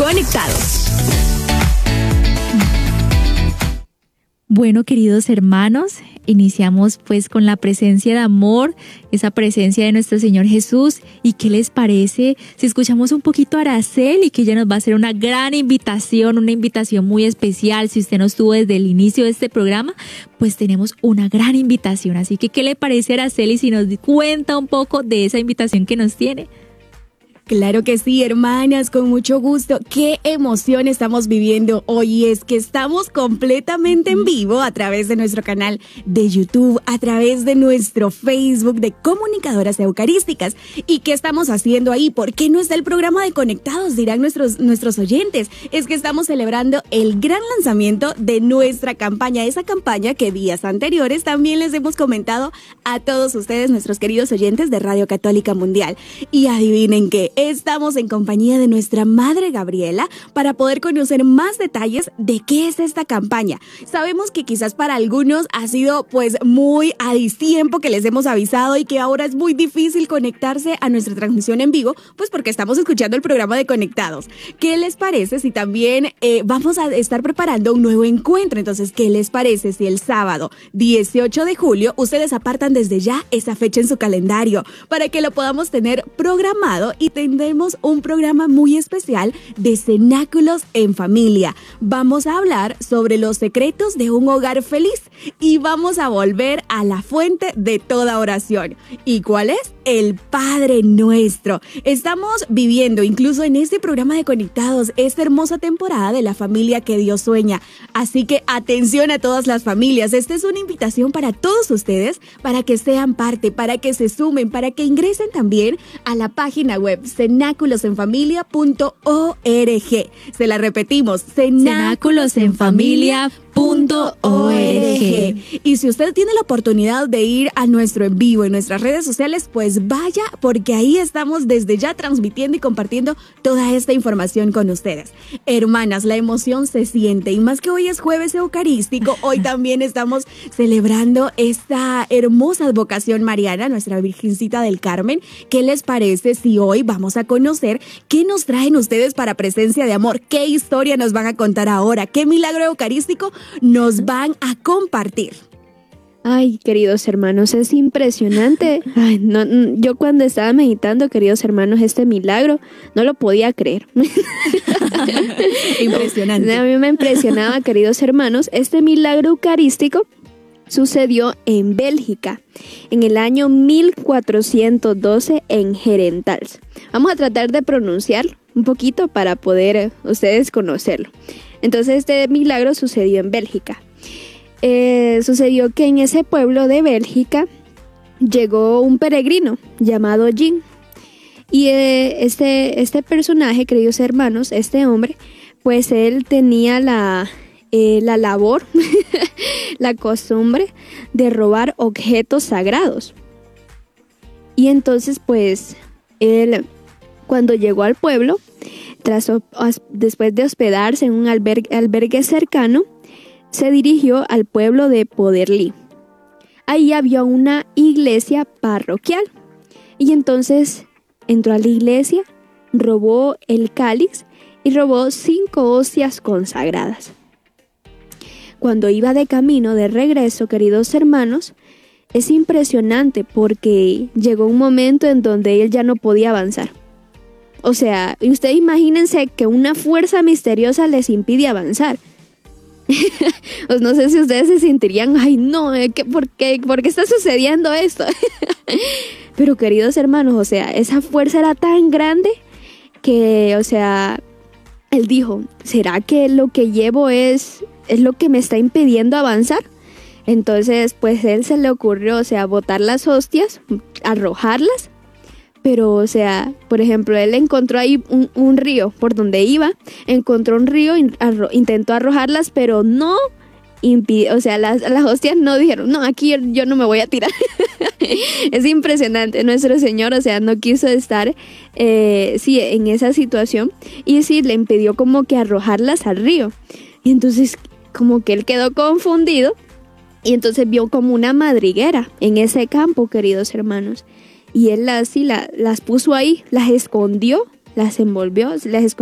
Conectados. Bueno, queridos hermanos, iniciamos pues con la presencia de amor, esa presencia de nuestro Señor Jesús. ¿Y qué les parece si escuchamos un poquito a Araceli, que ella nos va a hacer una gran invitación, una invitación muy especial? Si usted no estuvo desde el inicio de este programa, pues tenemos una gran invitación. Así que, ¿qué le parece, Araceli, si nos cuenta un poco de esa invitación que nos tiene? Claro que sí, hermanas, con mucho gusto. Qué emoción estamos viviendo hoy. Es que estamos completamente en vivo a través de nuestro canal de YouTube, a través de nuestro Facebook de Comunicadoras Eucarísticas. ¿Y qué estamos haciendo ahí? ¿Por qué no está el programa de Conectados? Dirán nuestros oyentes. Es que estamos celebrando el gran lanzamiento de nuestra campaña, esa campaña que días anteriores también les hemos comentado a todos ustedes, nuestros queridos oyentes de Radio Católica Mundial. Y adivinen qué. Estamos en compañía de nuestra Madre Gabriela para poder conocer más detalles de qué es esta campaña. Sabemos que quizás para algunos ha sido pues muy a destiempo que les hemos avisado y que ahora es muy difícil conectarse a nuestra transmisión en vivo, pues porque estamos escuchando el programa de Conectados. ¿Qué les parece si también vamos a estar preparando un nuevo encuentro? Entonces, ¿qué les parece si el sábado 18 de julio ustedes apartan desde ya esa fecha en su calendario para que lo podamos tener programado y tendremos un programa muy especial de cenáculos en familia? Vamos a hablar sobre los secretos de un hogar feliz y vamos a volver a la fuente de toda oración. ¿Y cuál es? El Padre Nuestro. Estamos viviendo incluso en este programa de Conectados esta hermosa temporada de la familia que Dios sueña. Así que atención a todas las familias. Esta es una invitación para todos ustedes para que sean parte, para que se sumen, para que ingresen también a la página web cenáculosenfamilia.org. Se la repetimos, cenáculosenfamilia.org. Y si usted tiene la oportunidad de ir a nuestro en vivo en nuestras redes sociales, pues vaya, porque ahí estamos desde ya transmitiendo y compartiendo toda esta información con ustedes. Hermanas, la emoción se siente, y más que hoy es jueves eucarístico, hoy también estamos celebrando esta hermosa advocación mariana, nuestra Virgencita del Carmen. ¿Qué les parece si hoy vamos a conocer qué nos traen ustedes para Presencia de Amor? ¿Qué historia nos van a contar ahora? ¿Qué milagro eucarístico nos van a compartir? Ay, queridos hermanos, es impresionante. Ay, no, yo cuando estaba meditando, queridos hermanos, este milagro, no lo podía creer. Impresionante. A mí me impresionaba, queridos hermanos. Este milagro eucarístico sucedió en Bélgica, en el año 1412 en Herentals. Vamos a tratar de pronunciar un poquito para poder ustedes conocerlo. Entonces, este milagro sucedió en Bélgica. Sucedió que en ese pueblo de Bélgica llegó un peregrino llamado Jean. Y este personaje, queridos hermanos, este hombre, pues él tenía la labor, la costumbre de robar objetos sagrados. Y entonces, pues, él, cuando llegó al pueblo, después de hospedarse en un albergue cercano, se dirigió al pueblo de Poderlí. Ahí había una iglesia parroquial. Y entonces entró a la iglesia, robó el cáliz y robó 5 hostias consagradas. Cuando iba de camino de regreso, queridos hermanos, es impresionante porque llegó un momento en donde él ya no podía avanzar. O sea, ustedes imagínense que una fuerza misteriosa les impide avanzar. Pues no sé si ustedes se sentirían, ay no, ¿por qué está sucediendo esto? Pero queridos hermanos, o sea, esa fuerza era tan grande que, o sea, él dijo, ¿será que lo que llevo es lo que me está impidiendo avanzar? Entonces, pues él se le ocurrió, o sea, botar las hostias, arrojarlas. Pero, o sea, por ejemplo, él encontró ahí un río por donde iba, encontró un río, intentó arrojarlas, pero no impidió, o sea, las hostias no dijeron, no, aquí yo no me voy a tirar. Es impresionante, nuestro Señor, o sea, no quiso estar, en esa situación, y sí, le impidió como que arrojarlas al río. Y entonces, como que él quedó confundido, y entonces vio como una madriguera en ese campo, queridos hermanos. Y él las puso ahí, las escondió, las envolvió, las escondió